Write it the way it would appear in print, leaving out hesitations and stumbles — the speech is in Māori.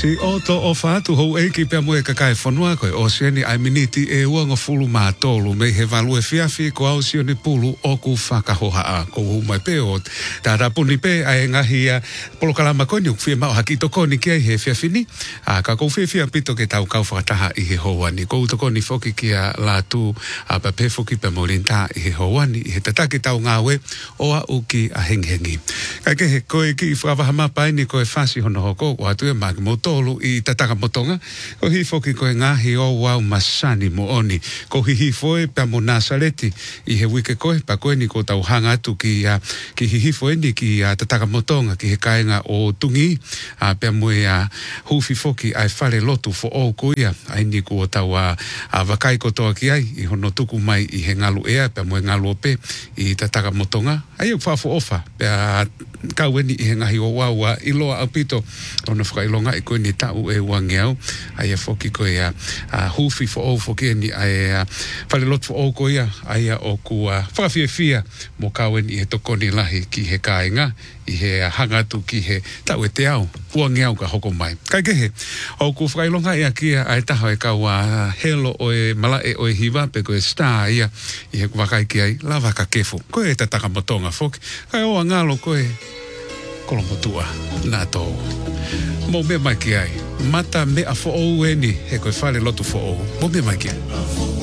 Si oto o fatu hou eiki pia mue kakai whanua koe o sieni ai miniti e uanga fulu mātolu me he value fiafi ko au sione pulu o ku whakahoha a ko hu mai pe o tāra puni pe ai ngahi a polokalama koni uk fia mau hakito koni kia he fiafini a ka kou fia pito ke tau kau whakataha i he houani ko uto koni foki kia la tu a pa pe foki pe morinta i he houani i he tataki tau ngawe o a uki a henghengi kai ke he koe ki whakawahama paini koe whasi hono hoko o atu e maki tolu i tataka motonga ko hi foki ko ngahi o wau masani mo oni ko hi foi pa mo Nasareti i he wike ko pa ko ni ko tau hanga atu ki hi foi ni ki tataka motonga ki he kainga o tungi a pe mo ya hufi foki ai fale lotu fo o ko ia ai ni ko tau a vakai ko to ki ai i hono tuku mai i he ngalu ea pe mo ngalu pe i tataka motonga ai o fa fo ofa pe ka weni i he ngahi o wau i loa apito ona whakailonga i koe ni tau e wangeau ai a foki koe a hufi fo o foki ni ai a whale lot fo o koe ai a o kua whakawhiawhia mo kawen i he tokoni lahi ki he kāinga i he hangatu ki he tau e te au wangeau ka hoko mai kai kehe o ku whakailonga i a kia ai taho e kau a helo o e malae o e hiwa pe koe star ia i he wakai ki ai lava ka kefu koe e tataka motonga foki kai o angalo koe kolomotua nā tō. Mo me mai ki ai. Mata me a fo o weni he koe whale lotu fo o. Mo me mai ki ai.